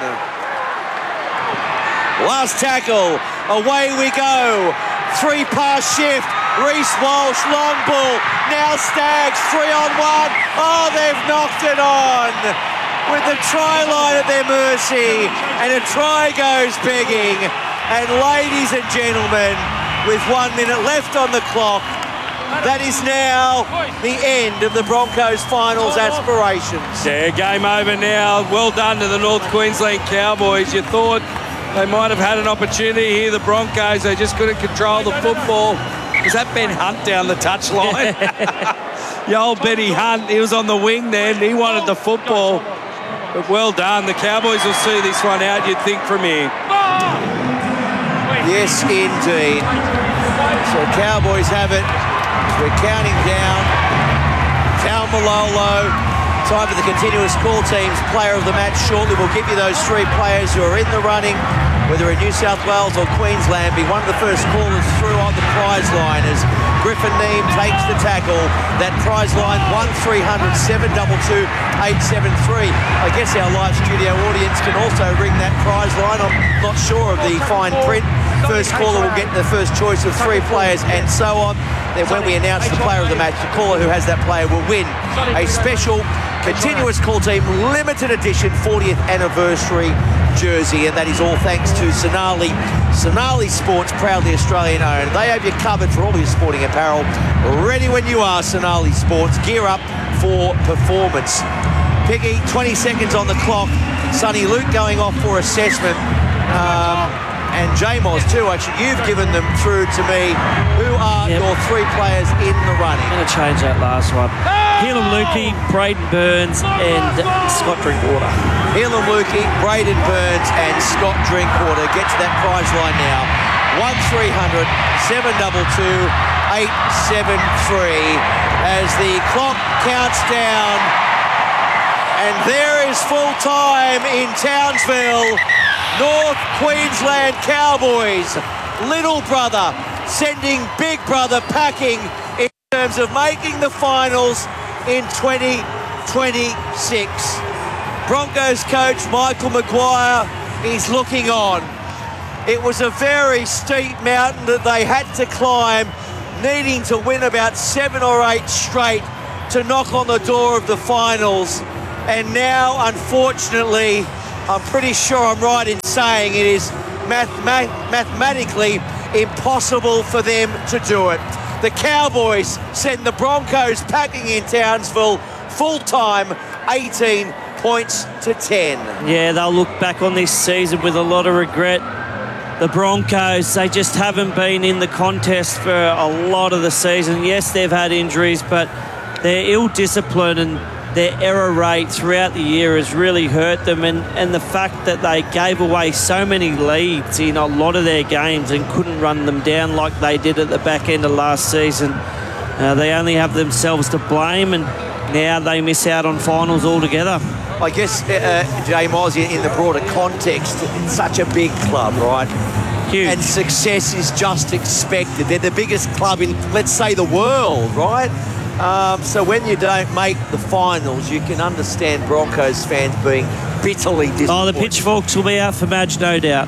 Last tackle, away we go. 3-pass shift, Reece Walsh, long ball. Now Staggs, 3-on-1. Oh, they've knocked it on. With the try line at their mercy. And a try goes begging. And ladies and gentlemen, with 1 minute left on the clock, that is now the end of the Broncos finals aspirations. Yeah, game over now. Well done to the North Queensland Cowboys. You thought they might have had an opportunity here, the Broncos. They just couldn't control the football. Was that Ben Hunt down the touchline? The old Benny Hunt, he was on the wing then. He wanted the football. But well done. The Cowboys will see this one out, you'd think, from here. Yes, indeed. So Cowboys have it. We're counting down. Taumalolo. Time for the continuous call teams. Player of the match shortly. We'll give you those 3 players who are in the running, whether in New South Wales or Queensland. Be one of the first callers through on the prize line as Griffin Neame takes the tackle. That prize line 1300 722 873. I guess our live studio audience can also ring that prize line. I'm not sure of the fine print. First caller will get the first choice of 3 players and so on. Then when we announce the player of the match, the caller who has that player will win a special continuous call team limited edition 40th anniversary jersey, and that is all thanks to Sonali. Sonali Sports, proudly Australian owned. They have you covered for all your sporting apparel. Ready when you are, Sonali Sports. Gear up for performance. Piggy, 20 seconds on the clock. Sonny Luke going off for assessment. And J-Moz too. Actually, you've given them through to me. Who are your 3 players in the running? I'm going to change that last one. Helam Lukey, Braden Burns and Scott Drinkwater. Helam Lukey, Braden Burns and Scott Drinkwater get to that prize line now. 1300 722 873 as the clock counts down. And there is full time in Townsville. North Queensland Cowboys. Little brother sending big brother packing in terms of making the finals in 2023. 26. Broncos coach Michael Maguire is looking on. It was a very steep mountain that they had to climb, needing to win about 7 or 8 straight to knock on the door of the finals. And now, unfortunately, I'm pretty sure I'm right in saying it is mathematically impossible for them to do it. The Cowboys send the Broncos packing in Townsville, full-time, 18 points to 10. Yeah, they'll look back on this season with a lot of regret. The Broncos, they just haven't been in the contest for a lot of the season. Yes, they've had injuries, but their ill-discipline and their error rate throughout the year has really hurt them, and the fact that they gave away so many leads in a lot of their games and couldn't run them down like they did at the back end of last season. They only have themselves to blame, and now they miss out on finals altogether. I guess, Jay Moz, in the broader context, it's such a big club, right? Huge. And success is just expected. They're the biggest club in, let's say, the world, right? So when you don't make the finals, you can understand Broncos fans being bitterly disappointed. Oh, the pitchforks will be out for Madge, no doubt.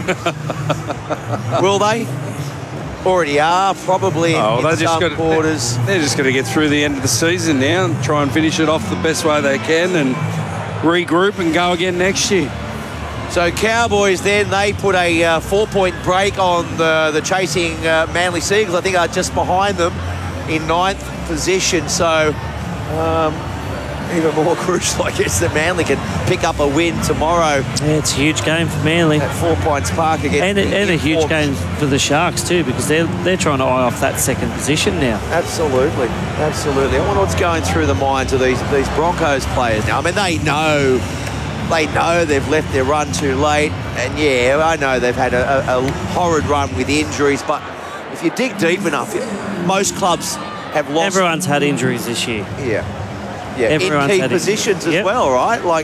Will they? Already are, probably in some quarters. They're just going to get through the end of the season now and try and finish it off the best way they can and regroup and go again next year. So Cowboys then, they put a 4-point break on the chasing Manly Seagulls. I think are just behind them in 9th position. So even more crucial, I guess, that Manly can pick up a win tomorrow. Yeah, it's a huge game for Manly. At 4 Points Park again. And a huge game for the Sharks too, because they're trying to eye off that second position now. Absolutely. I wonder what's going through the minds of these Broncos players now. I mean, they know they've left their run too late, and yeah, I know they've had a horrid run with injuries, but if you dig deep enough, most clubs have lost. Everyone's had injuries this year. Yeah, Everyone's in key had positions as well, right? Like,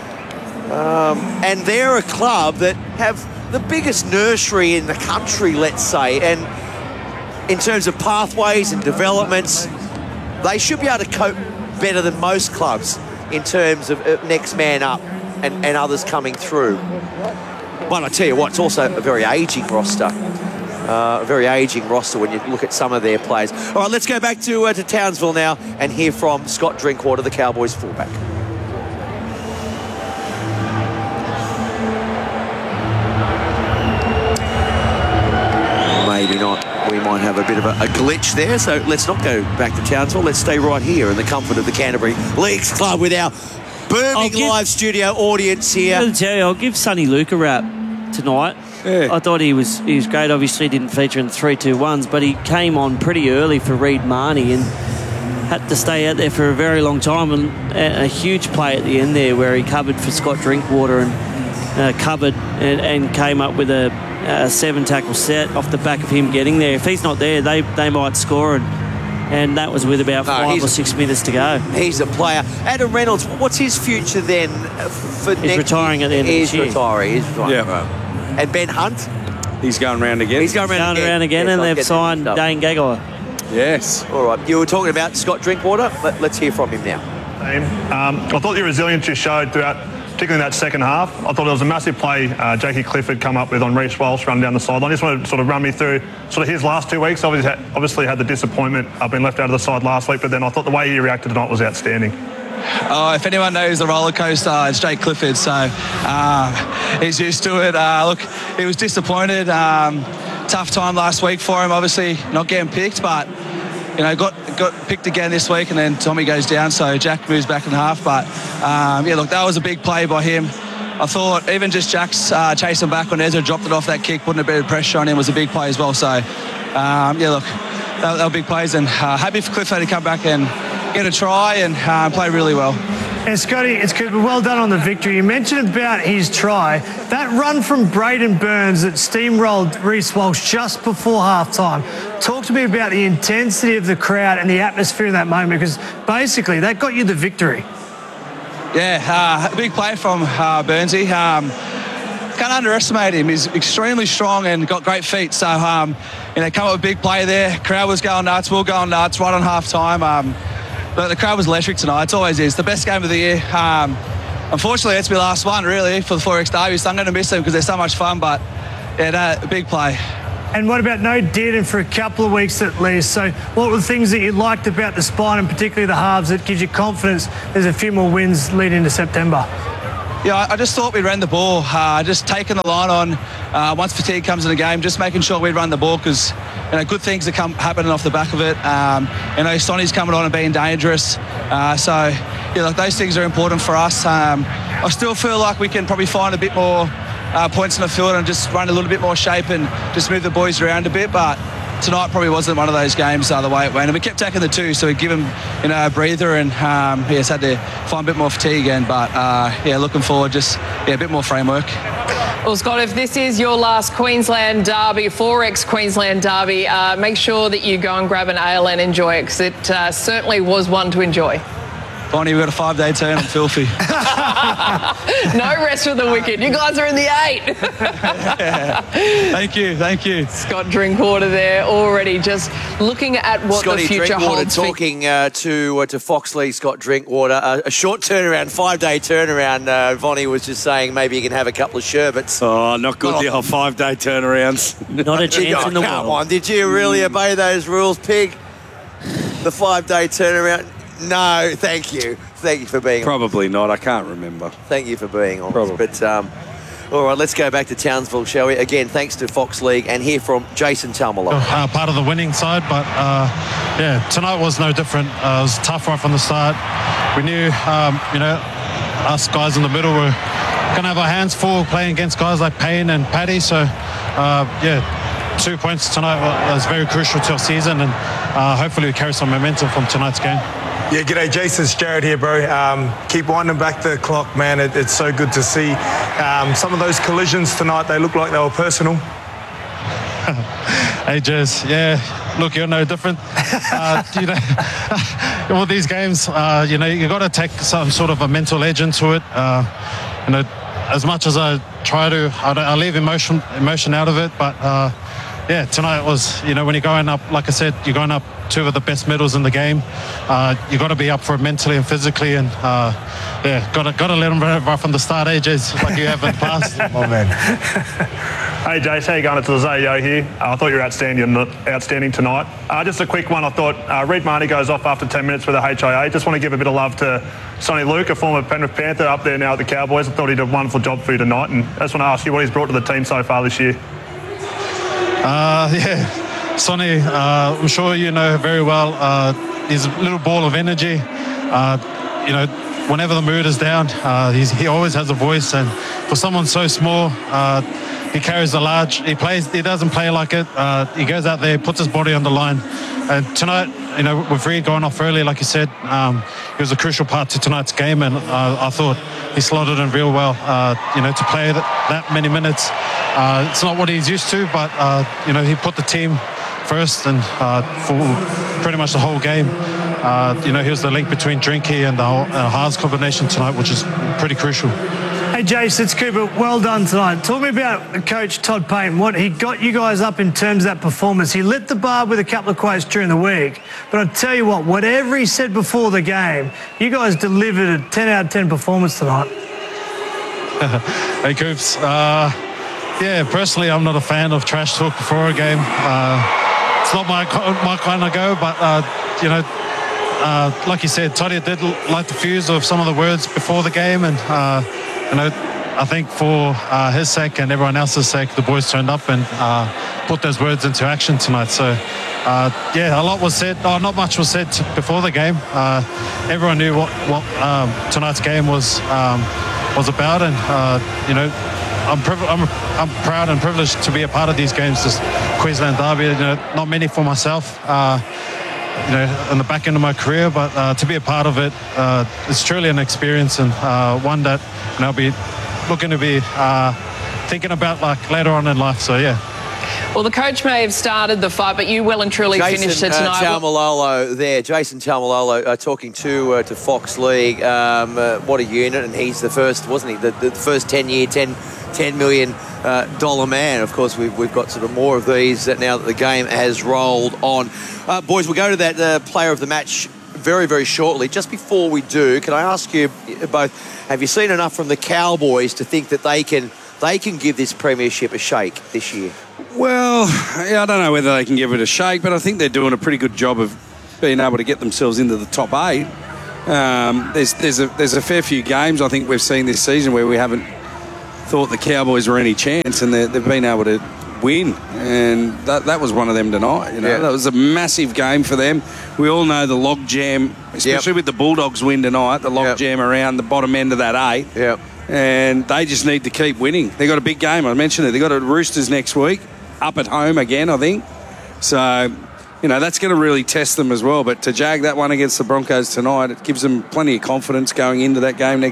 and they're a club that have the biggest nursery in the country, let's say, and in terms of pathways and developments, they should be able to cope better than most clubs in terms of next man up and others coming through. But I tell you what, it's also a very ageing roster. When you look at some of their players. All right, let's go back to Townsville now and hear from Scott Drinkwater, the Cowboys fullback. Maybe not. We might have a bit of a glitch there, so let's not go back to Townsville. Let's stay right here in the comfort of the Canterbury Leagues Club with our booming live studio audience here. I'll give Sonny Luke a rap tonight. Yeah. I thought he was great. Obviously, didn't feature in the 3-2-1s, but he came on pretty early for Reed Marnie and had to stay out there for a very long time. And a huge play at the end there where he covered for Scott Drinkwater and covered and came up with a 7-tackle set off the back of him getting there. If he's not there, they might score, and that was with about 5 or 6 minutes to go. He's a player. Adam Reynolds, what's his future then for next year? He's retiring at the end of this year. He's retiring. Yeah. And Ben Hunt? He's going round again. He's going round again, and they've signed Dane Gagai. Yes. All right. You were talking about Scott Drinkwater. Let's hear from him now. I thought the resilience you showed throughout, particularly in that second half. I thought it was a massive play Jakey Clifford come up with on Reece Walsh running down the sideline. Just wanted to sort of run me through sort of his last 2 weeks. Obviously had the disappointment of being left out of the side last week, but then I thought the way he reacted tonight was outstanding. If anyone knows the roller coaster, it's Jake Clifford, so he's used to it. Look, he was disappointed. Tough time last week for him, obviously not getting picked, but you know, got picked again this week, and then Tommy goes down, so Jack moves back in half. But yeah, look, that was a big play by him. I thought even just Jack's chasing back when Ezra dropped it off that kick, putting a bit of pressure on him was a big play as well. So yeah, look, they were big plays, and happy for Clifford to come back and get a try and play really well. And Scotty, it's good. Well done on the victory. You mentioned about his try. That run from Braden Burns that steamrolled Reece Walsh just before halftime. Talk to me about the intensity of the crowd and the atmosphere in that moment, because basically that got you the victory. Yeah, a big play from Burnsy. Can't underestimate him. He's extremely strong and got great feet. So, you know, come up with a big play there. Crowd was going nuts. We were going nuts right on half time. But the crowd was electric tonight. It always is. The best game of the year. Unfortunately, it's my last one, really, for the 4X Derby, so I'm going to miss them because they're so much fun, but yeah, a big play. And what about no Dearden for a couple of weeks at least? So what were the things that you liked about the spine and particularly the halves that gives you confidence there's a few more wins leading into September? Yeah, I just thought we'd run the ball, just taking the line on once fatigue comes in the game, just making sure we'd run the ball because good things are happening off the back of it. Sonny's coming on and being dangerous. Those things are important for us. I still feel like we can probably find a bit more points in the field and just run a little bit more shape and just move the boys around a bit, but tonight probably wasn't one of those games the way it went. And we kept taking the two, so we give him a breather and just had to find a bit more fatigue again. But looking forward, a bit more framework. Well, Scott, if this is your last Queensland Derby, 4X Queensland Derby, make sure that you go and grab an ale and enjoy it because it certainly was one to enjoy. Bonnie, we've got a 5-day turn. I'm filthy. No rest for the wicked. You guys are in the 8. Thank you. Scott Drinkwater there already just looking at what Scotty the future Drinkwater holds. Talking to Fox League, Scott Drinkwater. A short turnaround, 5-day turnaround. Vonnie was just saying maybe you can have a couple of sherbets. Oh, not good, the old 5-day turnarounds. Not a chance in the world. Come on, did you really obey those rules, Pig? The 5-day turnaround? No, thank you. Thank you for being Probably not. I can't remember. Thank you for being honest. But, all right, let's go back to Townsville, shall we? Again, thanks to Fox League and hear from Jason Taumalolo. Part of the winning side, but, tonight was no different. It was tough right from the start. We knew, us guys in the middle were going to have our hands full playing against guys like Payne and Paddy. So, 2 points tonight was very crucial to our season, and hopefully we carry some momentum from tonight's game. Yeah, g'day, Jason. It's Jared here, bro. Keep winding back the clock, man. It's so good to see. Some of those collisions tonight, they look like they were personal. Hey, Jez. Yeah, look, you're no different. All these games, you got to take some sort of a mental edge into it. As much as I try to, I leave emotion out of it, but tonight was, when you're going up, like I said, you're going up two of the best medals in the game. You got to be up for it mentally and physically, and got to let them right from the start, AJs, like you have in the past. Oh man. Hey Jace, how you going? It's Lazeo here. I thought you were outstanding tonight. Just a quick one. I thought Reed Marnie goes off after 10 minutes with a HIA. Just want to give a bit of love to Sonny Luke, a former Penrith Panther up there now at the Cowboys. I thought he did a wonderful job for you tonight, and I just want to ask you what he's brought to the team so far this year. Sonny, I'm sure you know very well. He's a little ball of energy. Whenever the mood is down, he always has a voice, and for someone so small, he carries the large. He doesn't play like it. He goes out there, puts his body on the line. And tonight, with Reed going off early, like you said, he was a crucial part to tonight's game, and I thought he slotted in real well. To play that many minutes, it's not what he's used to, but he put the team first and for pretty much the whole game. He was the link between Drinky and the Haas combination tonight, which is pretty crucial. Hey, Jace, it's Cooper. Well done tonight. Talk me about Coach Todd Payne, what he got you guys up in terms of that performance. He lit the bar with a couple of quotes during the week, but I'll tell you what, whatever he said before the game, you guys delivered a 10 out of 10 performance tonight. Hey, Coops. Personally, I'm not a fan of trash talk before a game. It's not my kind of go, but, like you said, Toddy did light the fuse of some of the words before the game, and, I think for his sake and everyone else's sake, the boys turned up and put those words into action tonight. So, a lot was said. Not much was said before the game. Everyone knew what tonight's game was about, and I'm proud and privileged to be a part of these games. This Queensland Derby, not many for myself. In the back end of my career, but to be a part of it, it's truly an experience, and one that I'll be looking to be thinking about like later on in life. So Well, the coach may have started the fight, but you well and truly finished it tonight. Jason Taumalolo talking to Fox League. What a unit, and he's the first, wasn't he? The first 10-year, $10 million man. Of course, we've got sort of more of these now that the game has rolled on. Boys, we'll go to that player of the match very, very shortly. Just before we do, can I ask you both, have you seen enough from the Cowboys to think that they can give this premiership a shake this year? Well, yeah, I don't know whether they can give it a shake, but I think they're doing a pretty good job of being able to get themselves into the top 8. There's a fair few games I think we've seen this season where we haven't thought the Cowboys were any chance, and they've been able to win, and that was one of them tonight. You know, that was a massive game for them. We all know the log jam, especially with the Bulldogs win tonight, the log jam around the bottom end of that 8. Yep. And they just need to keep winning. They got a big game. I mentioned it. They got a Roosters next week, up at home again, I think. So, you know, that's going to really test them as well. But to jag that one against the Broncos tonight, it gives them plenty of confidence going into that game next